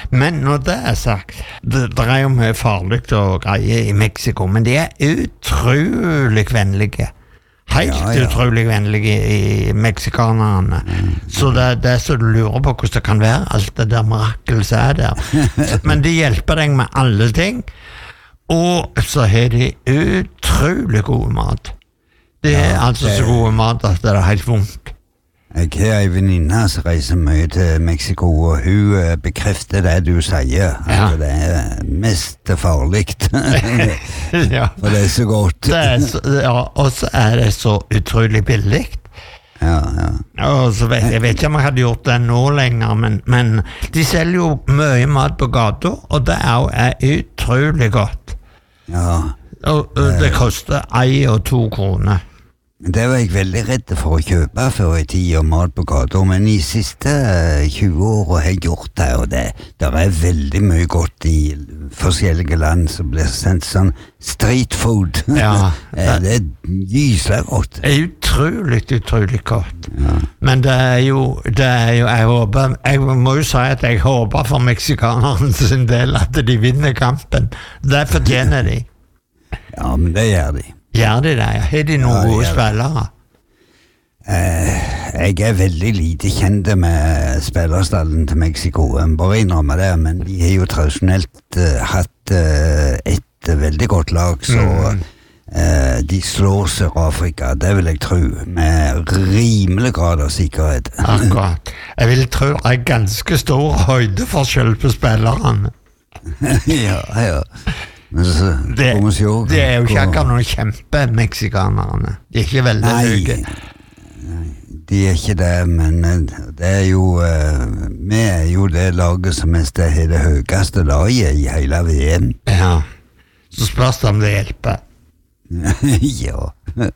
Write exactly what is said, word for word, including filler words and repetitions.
Men når det er sagt, det, det er jo mye farlig og greie i Mexico, men de er utrolig vennlige. Helt ja, ja. utrolig vennlige i meksikanerne. Mm. Så det, det er så du lurer på hvordan det kan være, alt det der mirakel som er der. Men de hjelper deg med alle ting, og så har de utrolig god mat. Det er ja, altså så god mat at det er helt vondt. Jeg har en venninne som reiser mye til Mexico, og hun bekrefter det du sier, at ja. det er mest farligt. Ja. For det er så godt. Det er så, ja, og så er det så utrolig billig. Ja, ja. Og så vet, jeg vet ikke om jeg hadde gjort det nå lenger, men, men de selger jo mye mat på gata, og det er jo er utrolig godt. Ja. Og, og det koster ei og to kroner. Det var jeg veldig redd for å kjøpe før i tid og mat på gata, men i siste tjue år har jeg gjort det, og det der er veldig mye godt i forskjellige land som blir sendt sånn street food. Ja, det, det er gyselig godt. Det er utrolig, utrolig godt. Ja. Men det er jo, det er jo, jeg håper, jeg må jo si at jeg håper for meksikanerne sin del at de vinner kampen. Det fortjener de. Ja, men det gjør de. Gjør de det? Har de noen ja, gode spillere? Uh, jeg er veldig lite kjent med spillerstallen til Mexico, jeg bare innrømmer det, men de har jo tradisjonelt uh, hatt uh, et uh, veldig godt lag, så mm. uh, de slår Sør-Afrika, det vil jeg tro, med rimelig grad av sikkerhet. Akkurat. Jeg vil tro det er ganske stor høydeforskjell på spillerne. Ja, ja. Så, det, det er jo ikke akkurat noen kjempe meksikanerne. De er ikke veldig nei, høye. Nei, de er ikke det, men det er jo uh, vi er jo det laget som er det, det høyeste laget i hele V M. Ja, så spørs det om det hjelper. Ja.